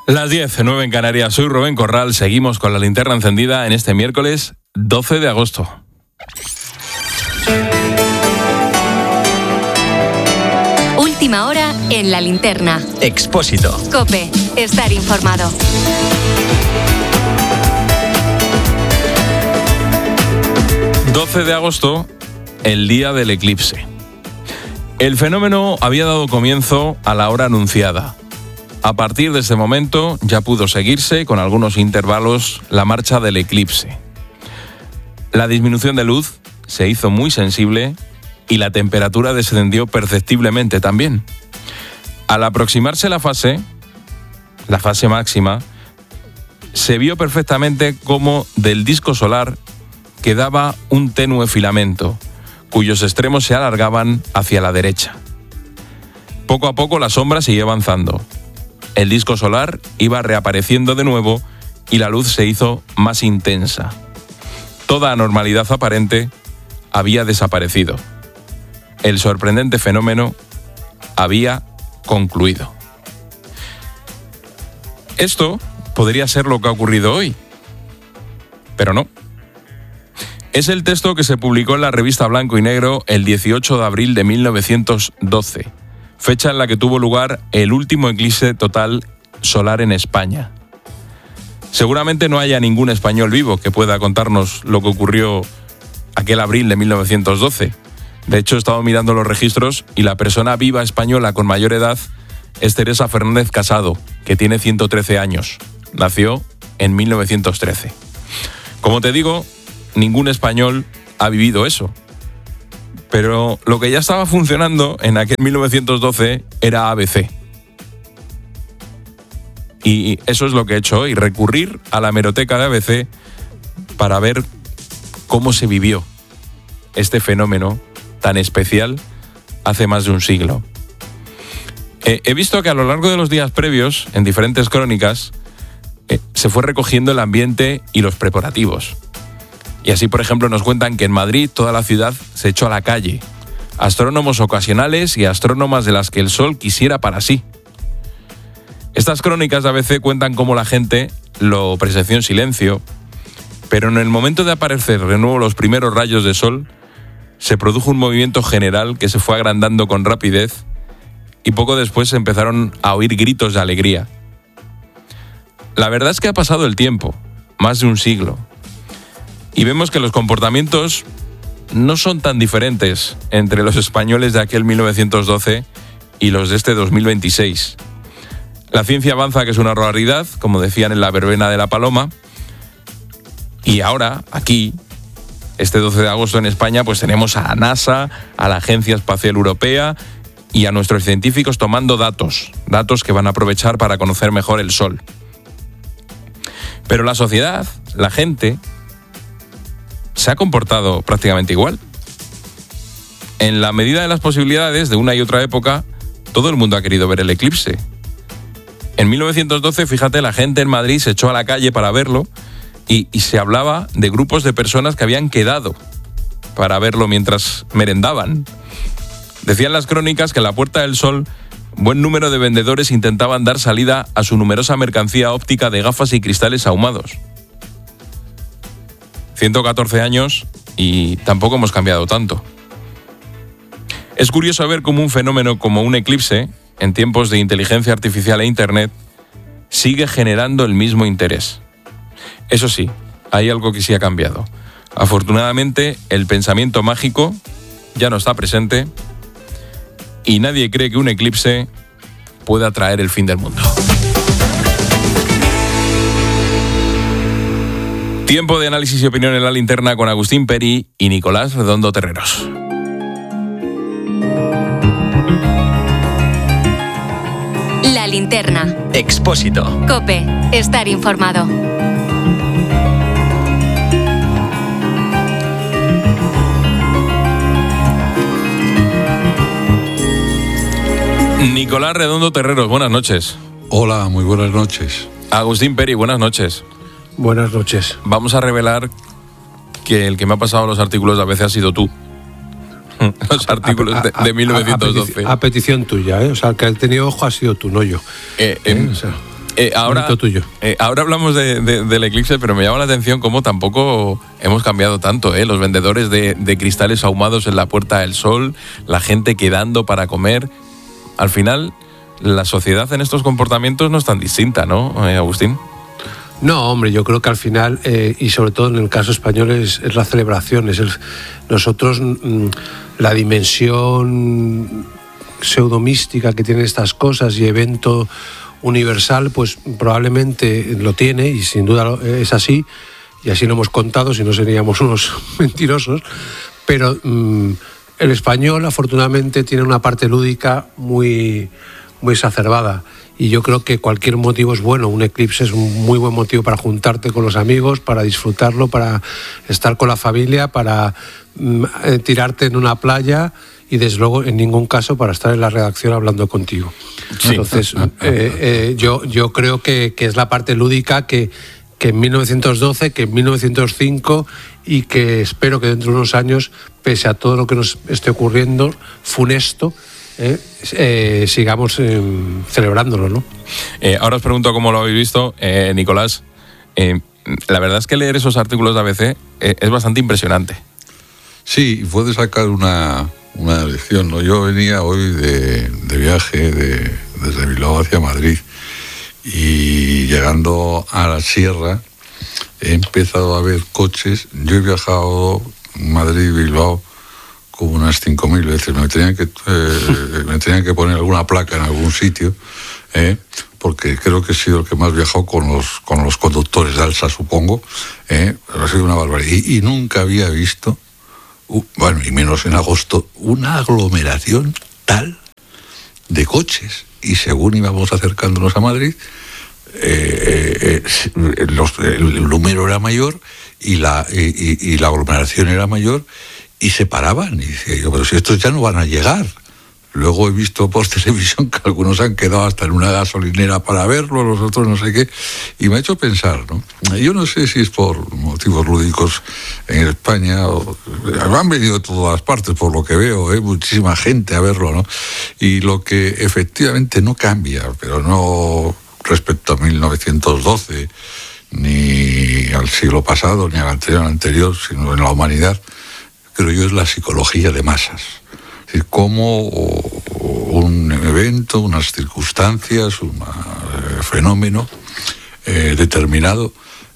Las 10:09 en Canarias. Soy Rubén Corral. Seguimos con la linterna encendida en este miércoles 12 de agosto. Última hora en la linterna. Expósito. COPE. Estar informado. ...12 de agosto, el día del eclipse. El fenómeno había dado comienzo a la hora anunciada. A partir de ese momento ya pudo seguirse, con algunos intervalos, la marcha del eclipse. La disminución de luz se hizo muy sensible y la temperatura descendió perceptiblemente también. Al aproximarse la fase máxima, se vio perfectamente cómo del disco solar quedaba un tenue filamento, cuyos extremos se alargaban hacia la derecha. Poco a poco la sombra siguió avanzando. El disco solar iba reapareciendo de nuevo y la luz se hizo más intensa. Toda anormalidad aparente había desaparecido. El sorprendente fenómeno había concluido. Esto podría ser lo que ha ocurrido hoy, pero no. Es el texto que se publicó en la revista Blanco y Negro el 18 de abril de 1912, fecha en la que tuvo lugar el último eclipse total solar en España. Seguramente no haya ningún español vivo que pueda contarnos lo que ocurrió aquel abril de 1912. De hecho, he estado mirando los registros y la persona viva española con mayor edad es Teresa Fernández Casado, que tiene 113 años. Nació en 1913. Como te digo, ningún español ha vivido eso. Pero lo que ya estaba funcionando en aquel 1912 era ABC. Y eso es lo que he hecho hoy, recurrir a la hemeroteca de ABC para ver cómo se vivió este fenómeno tan especial hace más de un siglo. He visto que a lo largo de los días previos, en diferentes crónicas, se fue recogiendo el ambiente y los preparativos. Y así, por ejemplo, nos cuentan que en Madrid toda la ciudad se echó a la calle. Astrónomos ocasionales y astrónomas de las que el sol quisiera para sí. Estas crónicas de ABC cuentan cómo la gente lo presenció en silencio, pero en el momento de aparecer de nuevo los primeros rayos de sol, se produjo un movimiento general que se fue agrandando con rapidez y poco después se empezaron a oír gritos de alegría. La verdad es que ha pasado el tiempo, más de un siglo, y vemos que los comportamientos no son tan diferentes entre los españoles de aquel 1912 y los de este 2026. La ciencia avanza, que es una realidad, como decían en la verbena de la Paloma, y ahora, aquí, este 12 de agosto en España, pues tenemos a la NASA, a la Agencia Espacial Europea y a nuestros científicos tomando datos que van a aprovechar para conocer mejor el Sol. Pero la sociedad, la gente, se ha comportado prácticamente igual. En la medida de las posibilidades de una y otra época, todo el mundo ha querido ver el eclipse. En 1912, fíjate, la gente en Madrid se echó a la calle para verlo y se hablaba de grupos de personas que habían quedado para verlo mientras merendaban. Decían las crónicas que en la Puerta del Sol buen número de vendedores intentaban dar salida a su numerosa mercancía óptica de gafas y cristales ahumados. 114 años y tampoco hemos cambiado tanto. Es curioso ver cómo un fenómeno como un eclipse, en tiempos de inteligencia artificial e internet, sigue generando el mismo interés. Eso sí, hay algo que sí ha cambiado. Afortunadamente, el pensamiento mágico ya no está presente y nadie cree que un eclipse pueda traer el fin del mundo. Tiempo de análisis y opinión en la linterna con Agustín Peri y Nicolás Redondo Terreros. La linterna. Expósito. COPE. Estar informado. Nicolás Redondo Terreros, buenas noches. Hola, muy buenas noches. Agustín Peri, buenas noches. Buenas noches. Vamos a revelar que el que me ha pasado los artículos a veces ha sido tú. Los artículos de 1912. A petición tuya, ¿eh? O sea, el que ha tenido ojo ha sido tú, no yo. Ahora hablamos del eclipse, pero me llama la atención cómo tampoco hemos cambiado tanto, ¿eh? Los vendedores de cristales ahumados en la Puerta del Sol, la gente quedando para comer. Al final, la sociedad en estos comportamientos no es tan distinta, ¿no, Agustín? No, hombre, yo creo que al final, y sobre todo en el caso español, es la celebración. Nosotros, la dimensión pseudomística que tienen estas cosas y evento universal, pues probablemente lo tiene, y sin duda es así, y así lo hemos contado, si no seríamos unos mentirosos, pero el español afortunadamente tiene una parte lúdica muy, muy exacerbada. Y yo creo que cualquier motivo es bueno. Un eclipse es un muy buen motivo para juntarte con los amigos, para disfrutarlo, para estar con la familia, para tirarte en una playa y desde luego en ningún caso para estar en la redacción hablando contigo. Sí. Entonces yo creo que es la parte lúdica que en 1912, que en 1905 y que espero que dentro de unos años, pese a todo lo que nos esté ocurriendo funesto, sigamos celebrándolo, ¿no? Ahora os pregunto cómo lo habéis visto, Nicolás. La verdad es que leer esos artículos de ABC es bastante impresionante. Sí, puede sacar una lección, ¿no? Yo venía hoy de viaje desde Bilbao hacia Madrid y llegando a la sierra he empezado a ver coches. Yo he viajado Madrid-Bilbao como unas 5.000 veces. Me tenían que poner alguna placa en algún sitio, porque creo que he sido el que más viajado con los conductores de Alsa, supongo. Ha sido una barbaridad. Y nunca había visto, bueno, y menos en agosto, una aglomeración tal de coches. Y según íbamos acercándonos a Madrid, el número era mayor y la aglomeración era mayor. Y se paraban, y decía yo, pero si estos ya no van a llegar. Luego he visto por televisión que algunos han quedado hasta en una gasolinera para verlo, los otros no sé qué, y me ha hecho pensar, ¿no? Yo no sé si es por motivos lúdicos en España, han venido de todas partes, por lo que veo, muchísima gente a verlo, ¿no? Y lo que efectivamente no cambia, pero no respecto a 1912, ni al siglo pasado, ni al anterior, sino en la humanidad, creo yo, es la psicología de masas. Es decir, cómo un evento, unas circunstancias, un fenómeno determinado,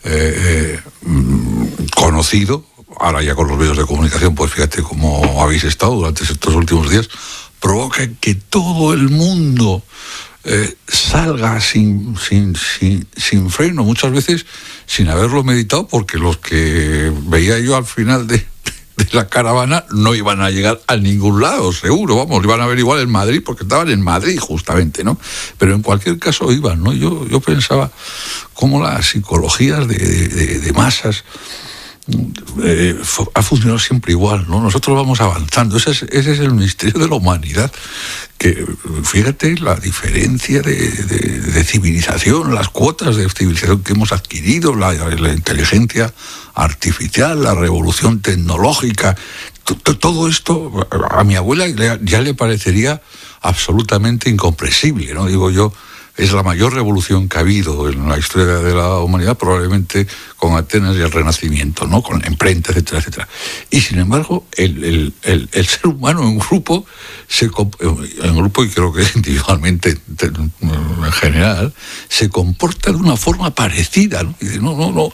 conocido, ahora ya con los medios de comunicación, pues fíjate cómo habéis estado durante estos últimos días, provoca que todo el mundo salga sin freno, muchas veces sin haberlo meditado, porque los que veía yo al final de la caravana no iban a llegar a ningún lado, seguro, vamos, iban a ver igual en Madrid, porque estaban en Madrid justamente, ¿no? Pero en cualquier caso iban, ¿no? Yo pensaba cómo las psicologías de masas ha funcionado siempre igual, ¿no? Nosotros vamos avanzando, ese es el misterio de la humanidad, que fíjate la diferencia de civilización, las cuotas de civilización que hemos adquirido, la inteligencia artificial, la revolución tecnológica, todo esto a mi abuela ya le parecería absolutamente incomprensible, ¿no? Digo yo, es la mayor revolución que ha habido en la historia de la humanidad, probablemente con Atenas y el Renacimiento, ¿no? Con la imprenta, etcétera, etcétera. Y sin embargo, el ser humano en grupo, y creo que individualmente en general, se comporta de una forma parecida, ¿no? Y dice, no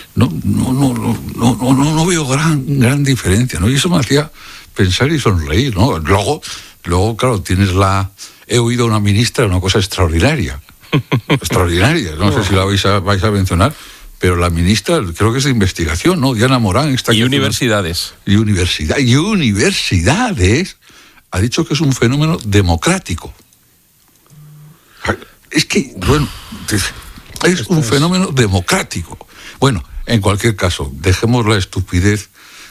veo gran diferencia, ¿no? Y eso me hacía pensar y sonreír, ¿no? Luego, claro, he oído a una ministra una cosa extraordinaria, no sé si la vais a mencionar, pero la ministra, creo que es de investigación, ¿no? Diana Morán. Y universidades. Y universidades, ha dicho que es un fenómeno democrático. Es que, bueno, es un fenómeno democrático. Bueno, en cualquier caso, dejemos la estupidez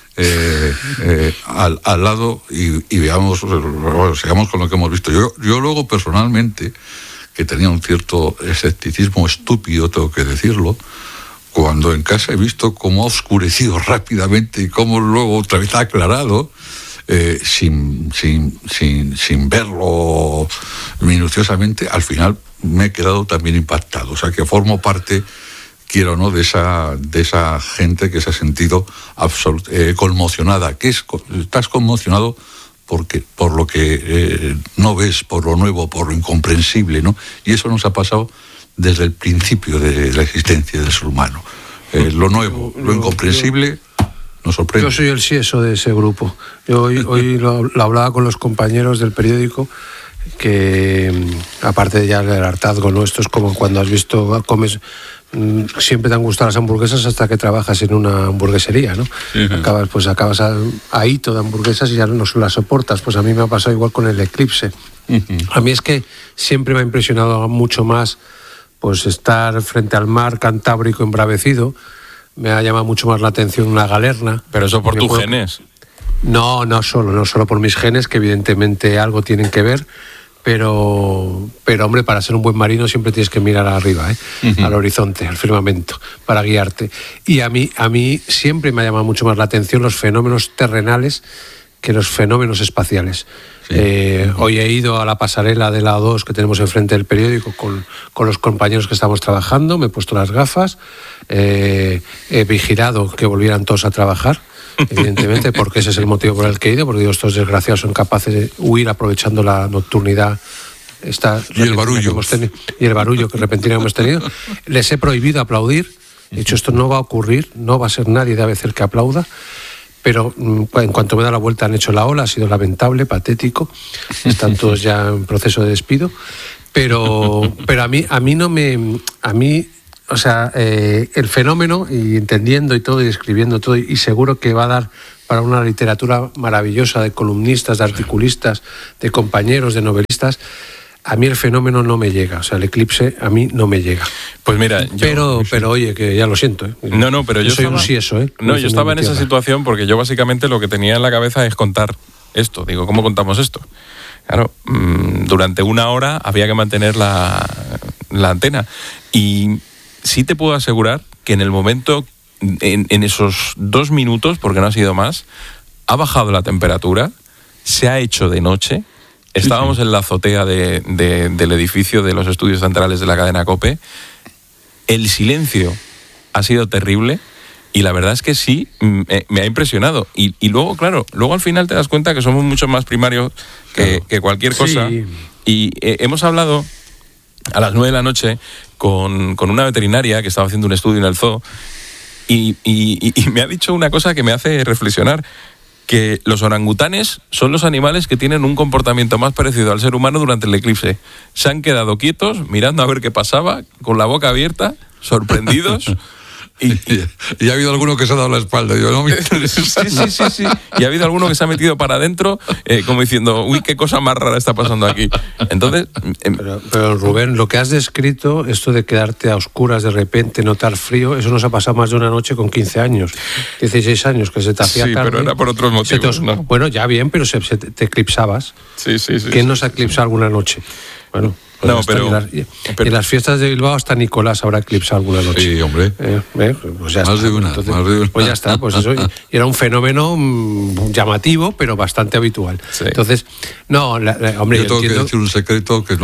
al lado y veamos, sigamos con lo que hemos visto. Yo luego personalmente, que tenía un cierto escepticismo estúpido, tengo que decirlo, cuando en casa he visto cómo ha oscurecido rápidamente y cómo luego otra vez ha aclarado, sin verlo minuciosamente, al final me he quedado también impactado. O sea, que formo parte, quiero o no, de esa gente que se ha sentido conmocionada. Estás conmocionado por lo que no ves, por lo nuevo, por lo incomprensible, ¿no? Y eso nos ha pasado desde el principio de la existencia del ser humano. Lo nuevo, lo incomprensible nos sorprende. Yo soy el sieso de ese grupo. Yo hoy lo hablaba con los compañeros del periódico, que aparte de ya el hartazgo, ¿no? Esto es como cuando comes, siempre te han gustado las hamburguesas hasta que trabajas en una hamburguesería, ¿no? Uh-huh. Acabas ahí toda hamburguesas y ya no las soportas. Pues a mí me ha pasado igual con el eclipse. Uh-huh. A mí es que siempre me ha impresionado mucho más pues estar frente al mar Cantábrico embravecido. Me ha llamado mucho más la atención una galerna. Pero eso por tus genes. No solo por mis genes, que evidentemente algo tienen que ver, pero hombre, para ser un buen marino siempre tienes que mirar arriba, uh-huh, al horizonte, al firmamento, para guiarte. Y a mí siempre me ha llamado mucho más la atención los fenómenos terrenales que los fenómenos espaciales. Sí. Hoy he ido a la pasarela de la O2 que tenemos enfrente del periódico con los compañeros que estamos trabajando, me he puesto las gafas, he vigilado que volvieran todos a trabajar, evidentemente, porque ese es el motivo por el que he ido, porque digo, estos desgraciados son capaces de huir aprovechando la nocturnidad. Y el barullo. Y el barullo que repentinamente hemos tenido. Les he prohibido aplaudir. De hecho, esto no va a ocurrir, no va a ser nadie de ABC el que aplauda. Pero en cuanto me da la vuelta han hecho la ola, ha sido lamentable, patético. Están todos ya en proceso de despido. Pero a mí no me... O sea, el fenómeno, y entendiendo y todo, y escribiendo todo, y seguro que va a dar para una literatura maravillosa de columnistas, de articulistas, de compañeros, de novelistas. A mí el fenómeno no me llega, o sea, el eclipse a mí no me llega. Pues mira, pero oye, que ya lo siento. No, pero yo soy un sieso, No, yo estaba en esa situación porque yo básicamente lo que tenía en la cabeza es contar esto. Digo, ¿cómo contamos esto? Claro, durante una hora había que mantener la antena. Y sí te puedo asegurar que en el momento, en esos 2 minutos, porque no ha sido más, ha bajado la temperatura, se ha hecho de noche. Estábamos en la azotea del edificio de los estudios centrales de la cadena COPE. El silencio ha sido terrible y la verdad es que sí, me ha impresionado. Y luego, claro, al final te das cuenta que somos mucho más primarios que cualquier cosa. Sí. Y hemos hablado a las 9 de la noche con una veterinaria que estaba haciendo un estudio en el zoo y me ha dicho una cosa que me hace reflexionar, que los orangutanes son los animales que tienen un comportamiento más parecido al ser humano durante el eclipse. Se han quedado quietos, mirando a ver qué pasaba, con la boca abierta, sorprendidos. Y ha habido alguno que se ha dado la espalda. Yo, ¿no? Sí. Y ha habido alguno que se ha metido para adentro, como diciendo, uy, qué cosa más rara está pasando aquí. Entonces... Pero Rubén, lo que has descrito, esto de quedarte a oscuras de repente, notar frío, eso nos ha pasado más de una noche con 15 años, 16 años, que se te hacía tarde. Sí, pero era por otros motivos, ¿no? Bueno, ya bien, pero te eclipsabas. Sí. ¿Quién nos ha eclipsado alguna noche? Bueno... No, pero en las fiestas de Bilbao hasta Nicolás habrá eclipsado alguna noche. Sí, hombre. Pues ya más está. De una. Pues ya está, pues eso. Y era un fenómeno llamativo, pero bastante habitual. Sí. Entonces, no, hombre, yo tengo que decir un secreto que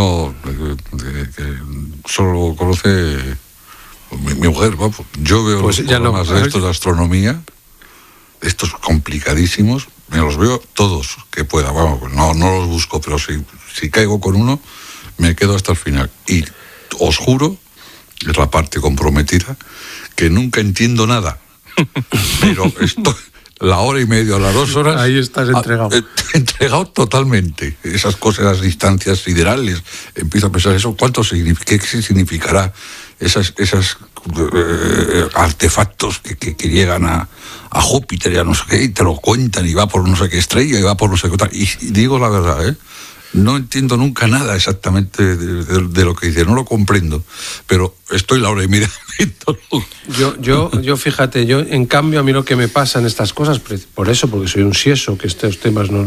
que solo conoce mi mujer. Yo veo los programas de estos de astronomía, estos complicadísimos, me los veo todos que pueda. Vamos, no los busco, pero si caigo con uno, me quedo hasta el final. Y os juro, es la parte comprometida, que nunca entiendo nada. Pero estoy la hora y media, las 2 horas... Ahí estás entregado. Entregado totalmente. Esas cosas, las distancias siderales. Empiezo a pensar eso, ¿qué significará? Esas artefactos que llegan a Júpiter y a no sé qué, y te lo cuentan, y va por no sé qué estrella, y va por no sé qué tal. Y digo la verdad, no entiendo nunca nada exactamente de lo que dice, no lo comprendo, pero estoy la hora y media viéndolo. Yo fíjate, en cambio a mí lo que me pasa en estas cosas, porque soy un sieso, que estos temas no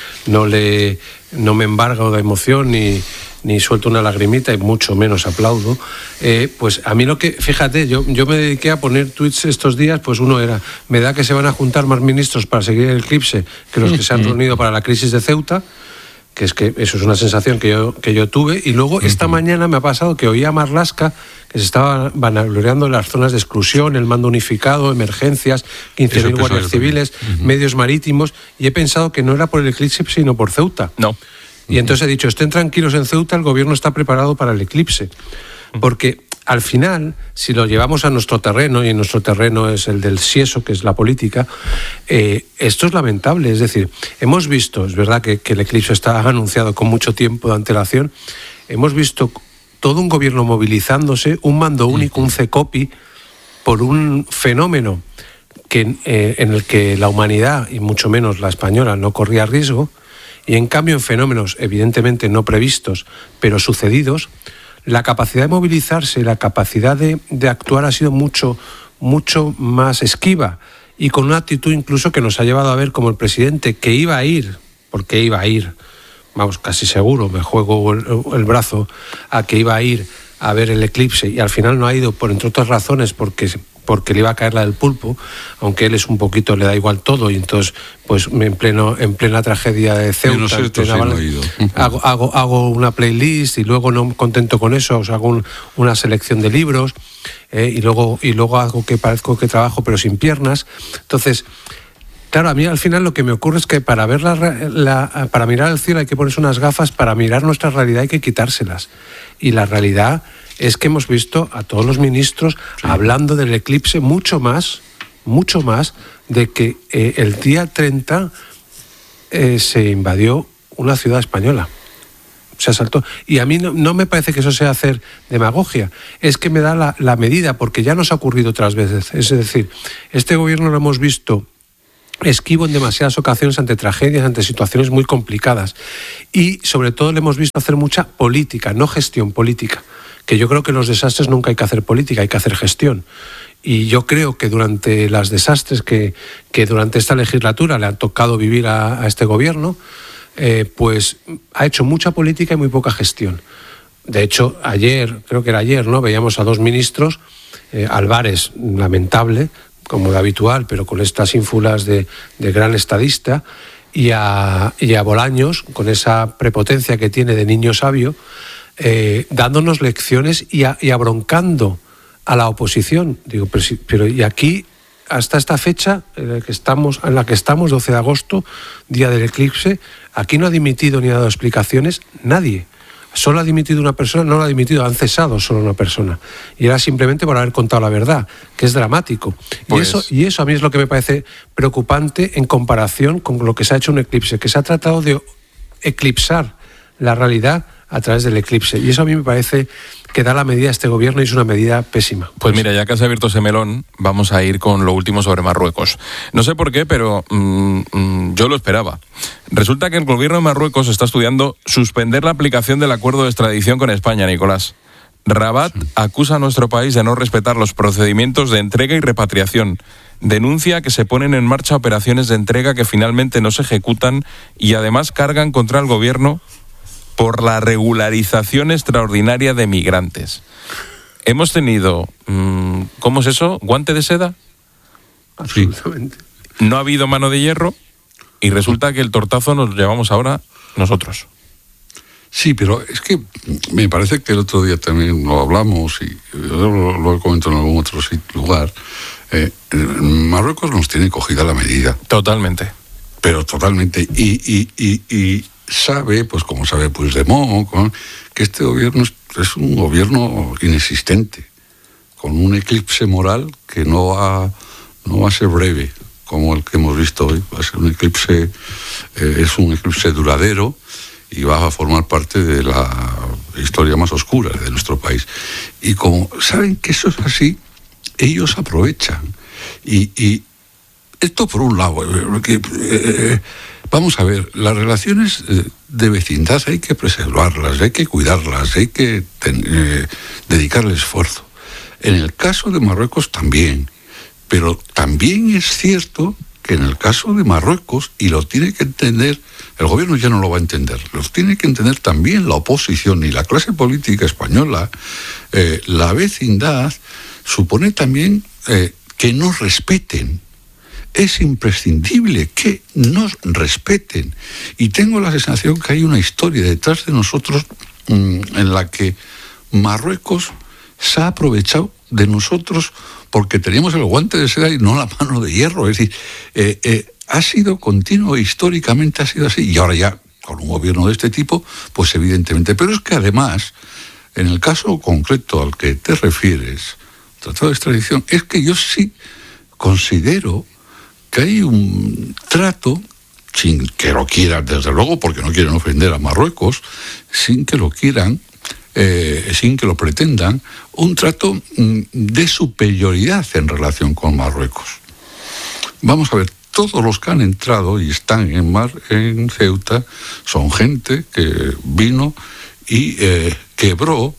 me embarga de emoción ni suelto una lagrimita y mucho menos aplaudo, pues a mí lo que, fíjate, yo me dediqué a poner tweets estos días, pues uno era, me da que se van a juntar más ministros para seguir el eclipse que los que se han reunido para la crisis de Ceuta. que es que eso es una sensación que yo tuve. Y luego esta mañana me ha pasado que oía a Marlaska que se estaba vanagloriando las zonas de exclusión, el mando unificado, emergencias, 15.000 guardias civiles, medios marítimos, y he pensado que no era por el eclipse sino por Ceuta. No. Y entonces he dicho, estén tranquilos en Ceuta, el gobierno está preparado para el eclipse. Porque al final, si lo llevamos a nuestro terreno, y nuestro terreno es el del sieso, que es la política, esto es lamentable. Es decir, hemos visto, es verdad que el eclipse está anunciado con mucho tiempo de antelación, hemos visto todo un gobierno movilizándose, un mando único, un CECOPI, por un fenómeno en el que la humanidad, y mucho menos la española, no corría riesgo, y en cambio en fenómenos evidentemente no previstos, pero sucedidos, la capacidad de movilizarse, la capacidad de actuar ha sido mucho más esquiva, y con una actitud incluso que nos ha llevado a ver como el presidente, que iba a ir, porque iba a ir, vamos, casi seguro, me juego el brazo, a que iba a ir a ver el eclipse, y al final no ha ido, por entre otras razones, porque le iba a caer la del pulpo, aunque él es un poquito, le da igual todo, y entonces pues en plena tragedia de Ceuta, hago una playlist, y luego no contento con eso, os hago una selección de libros, y luego hago que parezco que trabajo pero sin piernas. Entonces, claro, a mí al final lo que me ocurre es que para ver para mirar al cielo hay que ponerse unas gafas, para mirar nuestra realidad hay que quitárselas, y la realidad es que hemos visto a todos los ministros hablando del eclipse mucho más de que el día 30 se invadió una ciudad española. Se asaltó. Y a mí no me parece que eso sea hacer demagogia, es que me da la medida, porque ya nos ha ocurrido otras veces. Es decir, este gobierno lo hemos visto esquivo en demasiadas ocasiones ante tragedias, ante situaciones muy complicadas, y sobre todo le hemos visto hacer mucha política, no gestión política, que yo creo que en los desastres nunca hay que hacer política, hay que hacer gestión. Y yo creo que durante los desastres que durante esta legislatura le han tocado vivir a este gobierno, pues ha hecho mucha política y muy poca gestión. De hecho, creo que era ayer, ¿no? Veíamos a dos ministros, Álvarez, lamentable, como de habitual, pero con estas ínfulas de gran estadista, y a Bolaños, con esa prepotencia que tiene de niño sabio, dándonos lecciones y abroncando a la oposición. Digo, pero y aquí, hasta esta fecha en la que estamos, 12 de agosto, día del eclipse, aquí no ha dimitido ni ha dado explicaciones nadie. Solo ha dimitido una persona, no lo ha dimitido, han cesado solo una persona. Y era simplemente por haber contado la verdad, que es dramático. Pues... Y eso a mí es lo que me parece preocupante en comparación con lo que se ha hecho un eclipse, que se ha tratado de eclipsar la realidad a través del eclipse. Y eso a mí me parece que da la medida a este gobierno, y es una medida pésima. Pues mira, ya que has abierto ese melón, vamos a ir con lo último sobre Marruecos. No sé por qué, pero yo lo esperaba. Resulta que el gobierno de Marruecos está estudiando suspender la aplicación del acuerdo de extradición con España, Nicolás. Rabat acusa a nuestro país de no respetar los procedimientos de entrega y repatriación. Denuncia que se ponen en marcha operaciones de entrega que finalmente no se ejecutan, y además cargan contra el gobierno por la regularización extraordinaria de migrantes. Hemos tenido, ¿cómo es eso? ¿Guante de seda? Absolutamente. No ha habido mano de hierro, y resulta que el tortazo nos llevamos ahora nosotros. Sí, pero es que me parece que el otro día también lo hablamos, y lo he comentado en algún otro lugar. Marruecos nos tiene cogida la medida. Totalmente. Pero totalmente. Y sabe, pues como sabe Puigdemont, que este gobierno es un gobierno inexistente, con un eclipse moral que no va a ser breve, como el que hemos visto hoy. Va a ser un eclipse, es un eclipse duradero, y va a formar parte de la historia más oscura de nuestro país. Y como saben que eso es así, ellos aprovechan. Y esto por un lado, vamos a ver, las relaciones de vecindad hay que preservarlas, hay que cuidarlas, hay que dedicarle esfuerzo. En el caso de Marruecos también, pero también es cierto que en el caso de Marruecos, y lo tiene que entender, el gobierno ya no lo va a entender, lo tiene que entender también la oposición y la clase política española, la vecindad supone también que nos respeten. es imprescindible que nos respeten. Y tengo la sensación que hay una historia detrás de nosotros en la que Marruecos se ha aprovechado de nosotros porque teníamos el guante de seda y no la mano de hierro. Es decir, ha sido continuo, históricamente ha sido así, y ahora ya con un gobierno de este tipo, pues evidentemente. Pero es que además, en el caso concreto al que te refieres, tratado de extradición, es que yo sí considero que hay un trato, sin que lo quieran, desde luego, porque no quieren ofender a Marruecos, sin que lo quieran, sin que lo pretendan, un trato de superioridad en relación con Marruecos. Vamos a ver, todos los que han entrado y están en Ceuta son gente que vino y quebró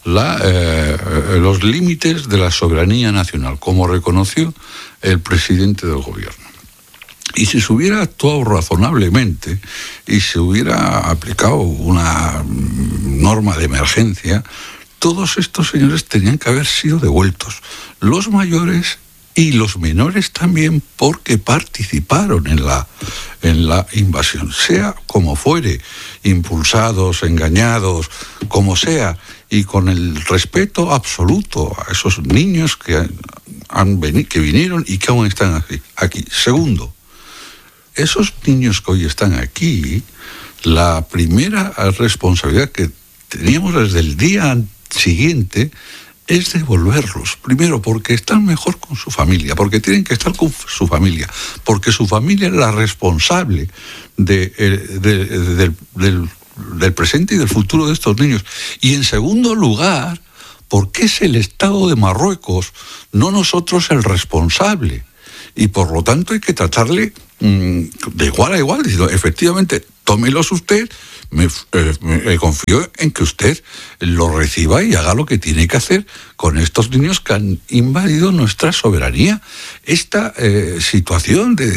los límites de la soberanía nacional, como reconoció el presidente del gobierno. Y si se hubiera actuado razonablemente y se hubiera aplicado una norma de emergencia, todos estos señores tenían que haber sido devueltos. Los mayores y los menores también, porque participaron en la invasión, sea como fuere, impulsados, engañados, como sea, y con el respeto absoluto a esos niños que vinieron y que aún están aquí. Segundo, esos niños que hoy están aquí, la primera responsabilidad que teníamos desde el día siguiente es devolverlos. Primero, porque están mejor con su familia, porque tienen que estar con su familia, porque su familia es la responsable del presente y del futuro de estos niños. Y en segundo lugar, porque es el Estado de Marruecos, no nosotros el responsable. Y por lo tanto hay que tratarle de igual a igual, diciendo, efectivamente, tómelos usted, me confío en que usted lo reciba y haga lo que tiene que hacer con estos niños que han invadido nuestra soberanía. Esta situación de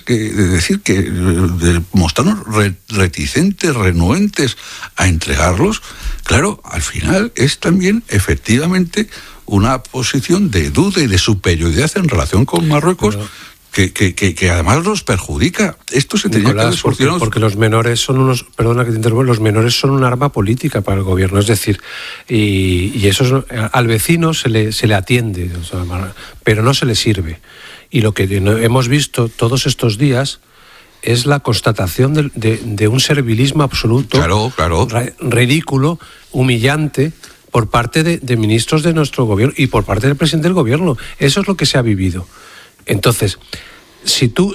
mostrarnos reticentes, renuentes a entregarlos, claro, al final es también efectivamente una posición de duda y de superioridad en relación con Marruecos. Que además nos perjudica. Esto se tenía Nicolás, que haber porque los menores son unos, perdona que te interrumpa, los menores son un arma política para el gobierno, es decir, y eso al vecino se le atiende, o sea, pero no se le sirve. Y lo que hemos visto todos estos días es la constatación de un servilismo absoluto, claro. Ridículo, humillante, por parte de ministros de nuestro gobierno y por parte del presidente del gobierno. Eso es lo que se ha vivido. Entonces, si tú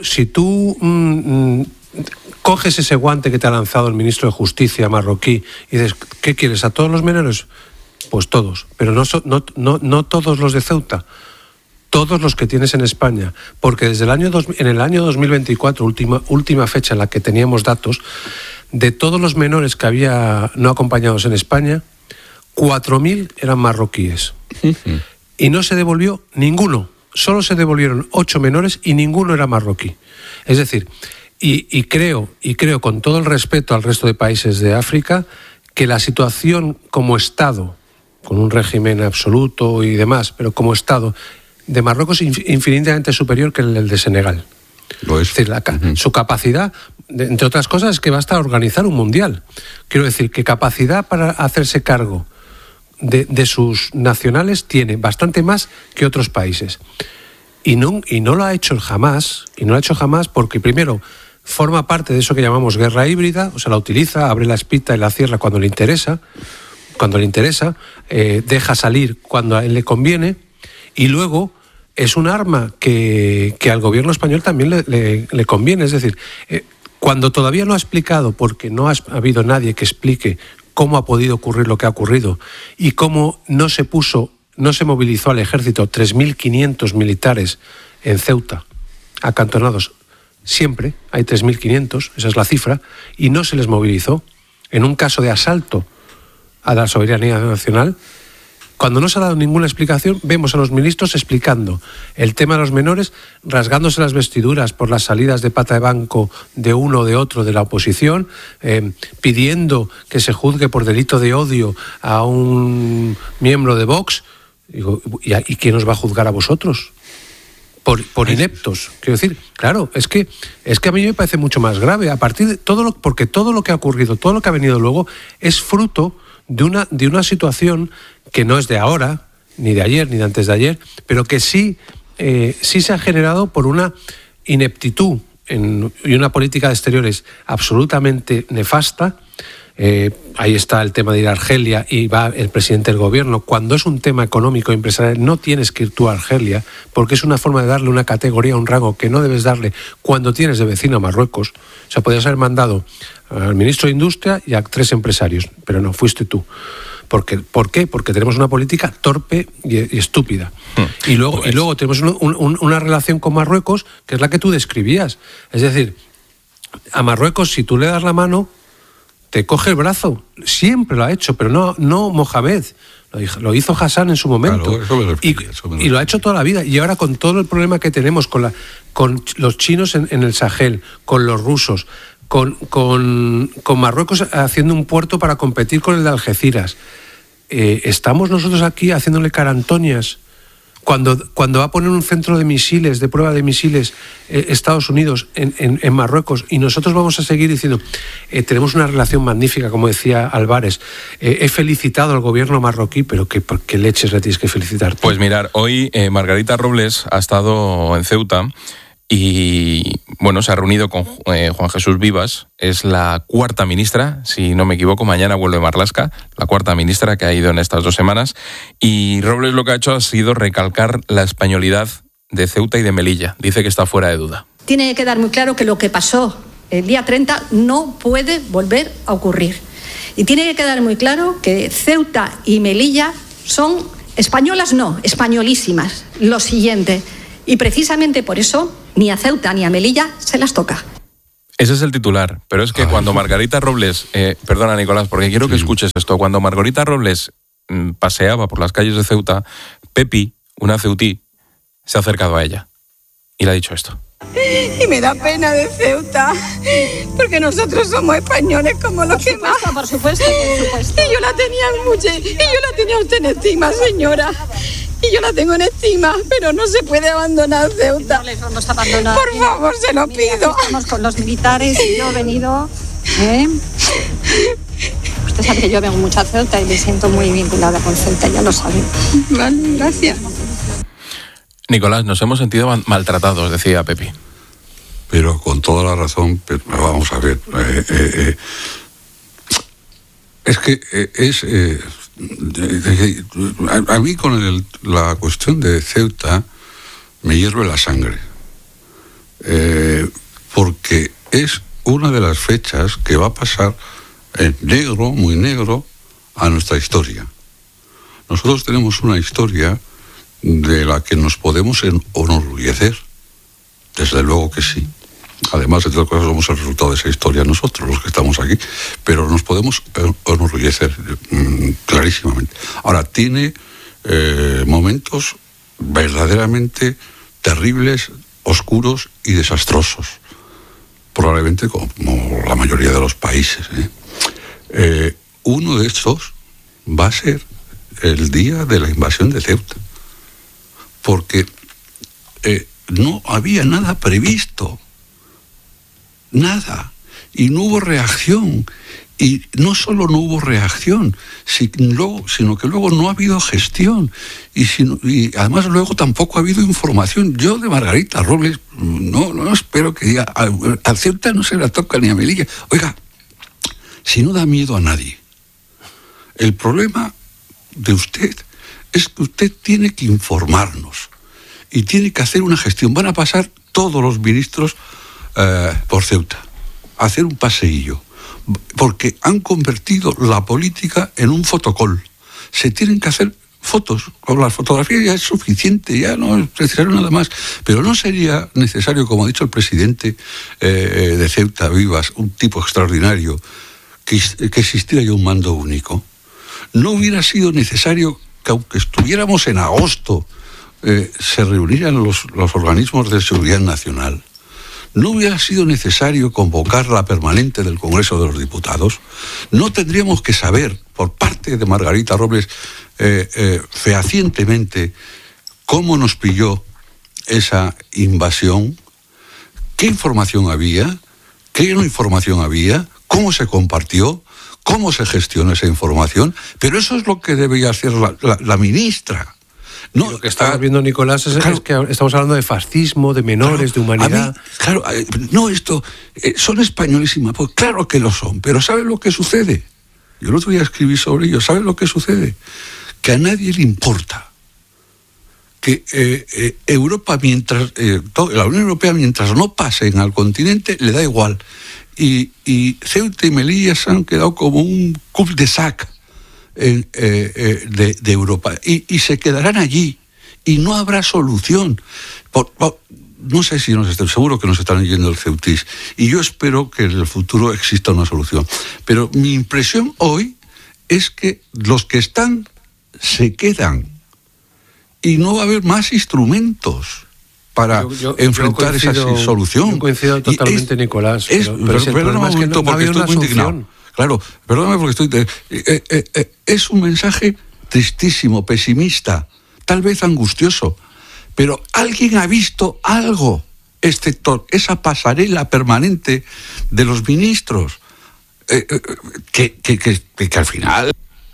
coges ese guante que te ha lanzado el ministro de Justicia marroquí y dices, ¿qué quieres? ¿A todos los menores? Pues todos, pero no todos los de Ceuta, todos los que tienes en España, porque desde en el año 2024, última fecha en la que teníamos datos, de todos los menores que había no acompañados en España, 4.000 eran marroquíes. Y no se devolvió ninguno. Solo se devolvieron 8 menores y ninguno era marroquí. Es decir, y creo con todo el respeto al resto de países de África, que la situación como Estado, con un régimen absoluto y demás, pero como Estado de Marruecos es infinitamente superior que el de Senegal. Lo es. Es decir, su capacidad, entre otras cosas, es que basta a organizar un mundial. Quiero decir, que capacidad para hacerse cargo de sus nacionales tiene bastante más que otros países. Y no lo ha hecho jamás, porque primero forma parte de eso que llamamos guerra híbrida, o sea, la utiliza, abre la espita y la cierra cuando le interesa, deja salir cuando a él le conviene, y luego es un arma que al gobierno español también le conviene. Es decir, cuando todavía no ha explicado, porque no ha habido nadie que explique cómo ha podido ocurrir lo que ha ocurrido y cómo no se movilizó al ejército 3.500 militares en Ceuta, acantonados. Siempre hay 3.500, esa es la cifra, y no se les movilizó. En un caso de asalto a la soberanía nacional, cuando no se ha dado ninguna explicación, vemos a los ministros explicando el tema de los menores, rasgándose las vestiduras por las salidas de pata de banco de uno o de otro de la oposición, pidiendo que se juzgue por delito de odio a un miembro de Vox. Digo, ¿y quién os va a juzgar a vosotros? por ineptos. Quiero decir, claro, es que a mí me parece mucho más grave, a partir de porque todo lo que ha ocurrido, todo lo que ha venido luego, es fruto de una situación que no es de ahora, ni de ayer, ni de antes de ayer, pero que sí se ha generado por una ineptitud y una política de exteriores absolutamente nefasta. Ahí está el tema de ir a Argelia y va el presidente del gobierno. Cuando es un tema económico y empresarial, no tienes que ir tú a Argelia, porque es una forma de darle una categoría, un rango que no debes darle cuando tienes de vecino a Marruecos. O sea, podías haber mandado al ministro de Industria y a 3 empresarios, pero no, fuiste tú. ¿Por qué? Porque tenemos una política torpe y estúpida. Y luego tenemos una relación con Marruecos que es la que tú describías. Es decir, a Marruecos, si tú le das la mano, te coge el brazo. Siempre lo ha hecho, pero no Mohamed. Lo hizo Hassan en su momento. Claro, eso me refería, y lo ha hecho toda la vida. Y ahora con todo el problema que tenemos con los chinos en el Sahel, con los rusos, con Marruecos haciendo un puerto para competir con el de Algeciras, estamos nosotros aquí haciéndole carantoñas cuando va a poner un centro de misiles, de prueba de misiles, Estados Unidos en Marruecos, y nosotros vamos a seguir diciendo, tenemos una relación magnífica, como decía Álvarez, he felicitado al gobierno marroquí, pero ¿qué leches le tienes que felicitar? Pues mirar, hoy Margarita Robles ha estado en Ceuta y, bueno, se ha reunido con Juan Jesús Vivas, es la 4ª ministra, si no me equivoco, mañana vuelve Marlaska, la 4ª ministra que ha ido en estas 2 semanas, y Robles lo que ha hecho ha sido recalcar la españolidad de Ceuta y de Melilla, dice que está fuera de duda. Tiene que quedar muy claro que lo que pasó el día 30 no puede volver a ocurrir, y tiene que quedar muy claro que Ceuta y Melilla son españolas, no, españolísimas, lo siguiente, y precisamente por eso ni a Ceuta ni a Melilla se las toca. Ese es el titular, pero es que cuando Margarita Robles, perdona Nicolás, porque quiero que escuches esto, cuando Margarita Robles paseaba por las calles de Ceuta, Pepi, una ceutí, se ha acercado a ella y le ha dicho esto. Y me da pena de Ceuta, porque nosotros somos españoles como los demás. Por supuesto. Y yo la tenía a usted en estima, señora. Y yo la tengo en estima, pero no se puede abandonar Ceuta. No les vamos a abandonar. Por favor, se lo pido. Estamos con los militares y yo he venido. Usted sabe que yo vengo mucho a Ceuta y me siento muy vinculada con Ceuta, ya lo sabe. Vale, gracias. Nicolás, nos hemos sentido maltratados, decía Pepi. Pero con toda la razón, pero vamos a ver. Es que a mí con la cuestión de Ceuta me hierve la sangre, porque es una de las fechas que va a pasar en negro, muy negro, a nuestra historia. Nosotros tenemos una historia de la que nos podemos enorgullecer, desde luego que sí. Además, entre otras cosas, somos el resultado de esa historia nosotros, los que estamos aquí, pero nos podemos enorgullecer clarísimamente. Ahora, tiene momentos verdaderamente terribles, oscuros y desastrosos, probablemente como la mayoría de los países. Uno de estos va a ser el día de la invasión de Ceuta, porque no había nada previsto. Nada, y no hubo reacción, y no solo no hubo reacción, sino que luego no ha habido gestión, y además luego tampoco ha habido información. Yo de Margarita Robles no espero que diga, a Ceuta no se la toca ni a Melilla. Oiga, si no da miedo a nadie, el problema de usted es que usted tiene que informarnos y tiene que hacer una gestión. Van a pasar todos los ministros por Ceuta, hacer un paseillo, porque han convertido la política en un fotocall. Se tienen que hacer fotos, con las fotografías ya es suficiente, ya no es necesario nada más, pero no sería necesario, como ha dicho el presidente de Ceuta, Vivas, un tipo extraordinario, que existiera ya un mando único. No hubiera sido necesario que, aunque estuviéramos en agosto, se reunieran los organismos de seguridad nacional. No hubiera sido necesario convocar la permanente del Congreso de los Diputados. No tendríamos que saber, por parte de Margarita Robles, fehacientemente cómo nos pilló esa invasión, qué información había, qué no información había, cómo se compartió, cómo se gestiona esa información, pero eso es lo que debería hacer la ministra. No, lo que estamos viendo, Nicolás, es que estamos hablando de fascismo, de menores, de humanidad. Son españolísimas, pues claro que lo son, pero ¿sabes lo que sucede? Yo el otro día escribí sobre ello, ¿sabes lo que sucede? Que a nadie le importa. Que Europa, la Unión Europea, mientras no pasen al continente, le da igual. Y Ceuta y Melilla se han quedado como un cul-de-sac de Europa. Y se quedarán allí. Y no habrá solución. No sé si seguro que nos están yendo el Ceutis. Y yo espero que en el futuro exista una solución. Pero mi impresión hoy es que los que están se quedan. Y no va a haber más instrumentos para enfrentar esa solución. Yo coincido totalmente, Nicolás. Perdóname un momento, porque estoy muy indignado. Claro, perdóname porque es un mensaje tristísimo, pesimista, tal vez angustioso, pero alguien ha visto algo, excepto esa pasarela permanente de los ministros, que al final...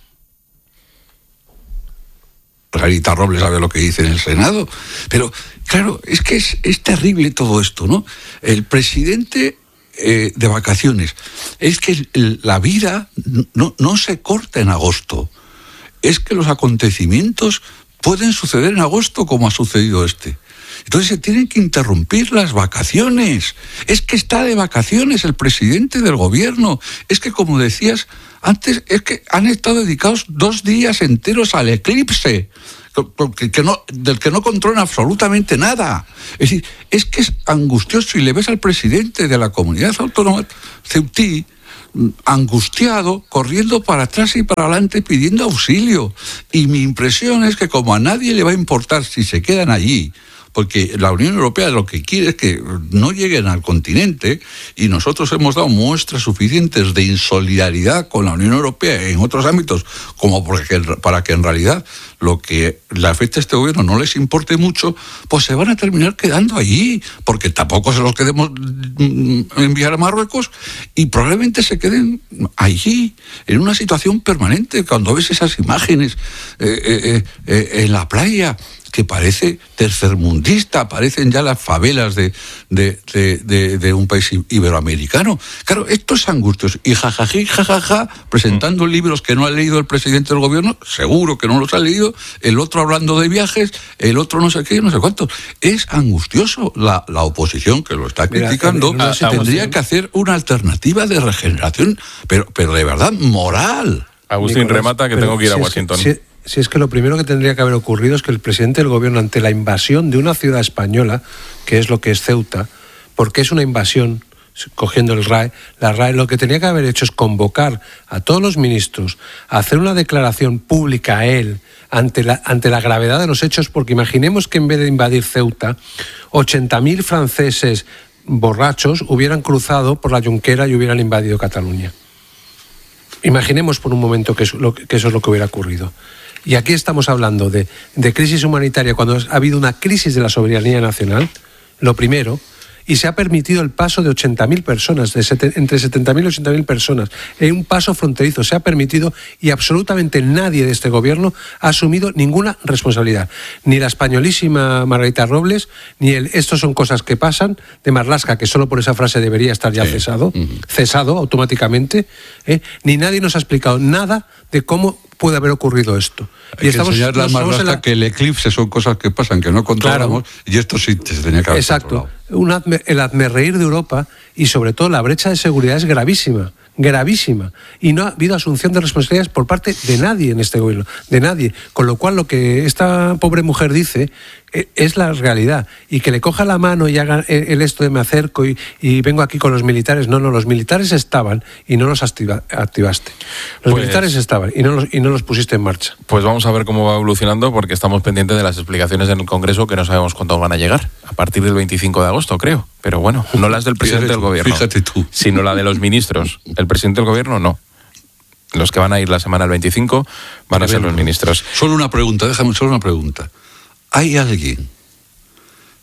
Margarita Robles sabe lo que dice en el Senado, pero claro, es que es terrible todo esto, ¿no? El presidente de vacaciones, es que la vida no se corta en agosto, es que los acontecimientos pueden suceder en agosto como ha sucedido este. Entonces se tienen que interrumpir las vacaciones. Es que está de vacaciones el presidente del gobierno. Es que, como decías antes, es que han estado dedicados 2 días enteros al eclipse, del que no controlan absolutamente nada. Es decir, es que es angustioso, y le ves al presidente de la comunidad autónoma ceutí angustiado, corriendo para atrás y para adelante pidiendo auxilio. Y mi impresión es que como a nadie le va a importar si se quedan allí, porque la Unión Europea lo que quiere es que no lleguen al continente, y nosotros hemos dado muestras suficientes de insolidaridad con la Unión Europea en otros ámbitos, como para que en realidad lo que le afecta a este gobierno no les importe mucho, pues se van a terminar quedando allí, porque tampoco se los queremos enviar a Marruecos, y probablemente se queden allí, en una situación permanente. Cuando ves esas imágenes en la playa, que parece tercermundista, parecen ya las favelas de un país iberoamericano. Claro, esto es angustioso. Y jajaja, presentando libros que no ha leído el presidente del gobierno, seguro que no los ha leído, el otro hablando de viajes, el otro no sé qué, no sé cuánto. Es angustioso. La oposición, que lo está criticando, tendría que hacer una alternativa de regeneración, pero de verdad moral. Agustín, Nicolás, remata, que tengo que ir a Washington. Si es que lo primero que tendría que haber ocurrido es que el presidente del gobierno, ante la invasión de una ciudad española, que es lo que es Ceuta, porque es una invasión, cogiendo el RAE, la RAE lo que tenía que haber hecho es convocar a todos los ministros a hacer una declaración pública a él ante la gravedad de los hechos, porque imaginemos que en vez de invadir Ceuta, 80.000 franceses borrachos hubieran cruzado por la Jonquera y hubieran invadido Cataluña. Imaginemos por un momento que eso es lo que hubiera ocurrido. Y aquí estamos hablando de crisis humanitaria, cuando ha habido una crisis de la soberanía nacional, lo primero, y se ha permitido el paso de 80.000 personas, entre 70.000 y 80.000 personas, en un paso fronterizo se ha permitido, y absolutamente nadie de este gobierno ha asumido ninguna responsabilidad. Ni la españolísima Margarita Robles, ni estos son cosas que pasan, de Marlaska, que solo por esa frase debería estar ya cesado automáticamente, ni nadie nos ha explicado nada de cómo puede haber ocurrido esto. Hay que enseñarle a Marlaska que el eclipse son cosas que pasan, que no controlamos, claro, y esto sí se tenía que haber controlado. El hazmerreír de Europa, y sobre todo la brecha de seguridad es gravísima, y no ha habido asunción de responsabilidades por parte de nadie en este gobierno, de nadie, con lo cual lo que esta pobre mujer dice es la realidad, y que le coja la mano y haga el esto de me acerco y vengo aquí con los militares. No, los militares estaban y no los activaste. Los militares estaban y no los pusiste en marcha. Pues vamos a ver cómo va evolucionando, porque estamos pendientes de las explicaciones en el Congreso, que no sabemos cuándo van a llegar, a partir del 25 de agosto, creo. Pero bueno, no las del presidente del gobierno, fíjate tú, sino la de los ministros. El presidente del gobierno no. Los que van a ir la semana del 25 van a ser los ministros. Solo una pregunta, déjame solo una pregunta. ¿Hay alguien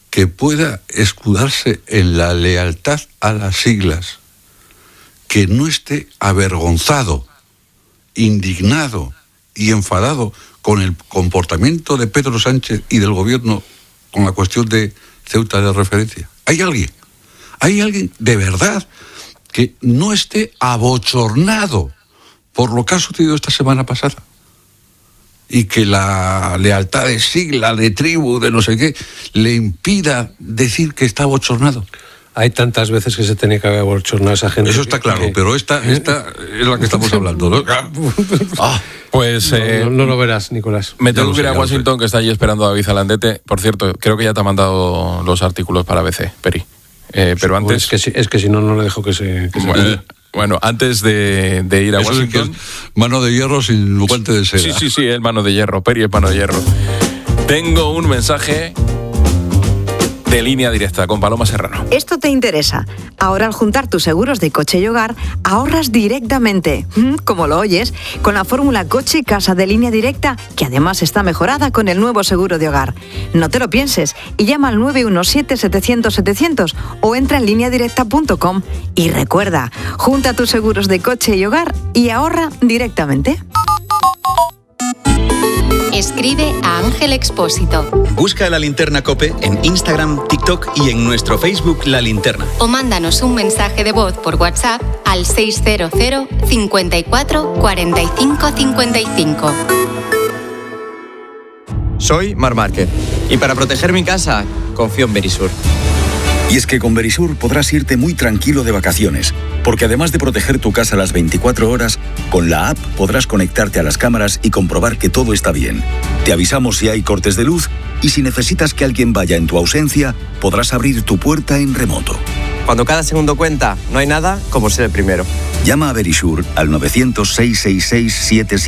que pueda escudarse en la lealtad a las siglas, que no esté avergonzado, indignado y enfadado con el comportamiento de Pedro Sánchez y del gobierno con la cuestión de Ceuta de referencia. ¿Hay alguien de verdad que no esté abochornado por lo que ha sucedido esta semana pasada? Y que la lealtad de sigla, de tribu, de no sé qué, le impida decir que está abochornado. Hay tantas veces que se tenía que haber abochornado a esa gente. Eso está claro, pero esta es la que estamos hablando, ¿no? Pues no lo verás, Nicolás. Me tengo que ir a Washington, que está allí esperando a David Zalandete. Por cierto, creo que ya te ha mandado los artículos para ABC, Peri. Pero antes... Es que si no, no le dejo que se bueno, antes de ir a Washington... Mano de hierro sin guante de seda. Sí, es mano de hierro, Peri es mano de hierro. Tengo un mensaje de Línea Directa con Paloma Serrano. Esto te interesa. Ahora, al juntar tus seguros de coche y hogar, ahorras directamente, como lo oyes, con la fórmula coche y casa de Línea Directa, que además está mejorada con el nuevo seguro de hogar. No te lo pienses y llama al 917-700-700 o entra en lineadirecta.com. Y recuerda, junta tus seguros de coche y hogar y ahorra directamente. Escribe a Ángel Expósito. Busca La Linterna COPE en Instagram, TikTok y en nuestro Facebook La Linterna. O mándanos un mensaje de voz por WhatsApp al 600 54 45 55. Soy Marc Márquez y para proteger mi casa confío en Verisur. Y es que con Verisur podrás irte muy tranquilo de vacaciones, porque además de proteger tu casa las 24 horas, con la app podrás conectarte a las cámaras y comprobar que todo está bien. Te avisamos si hay cortes de luz y si necesitas que alguien vaya en tu ausencia, podrás abrir tu puerta en remoto. Cuando cada segundo cuenta, no hay nada como ser el primero. Llama a Verisur al 900 666 77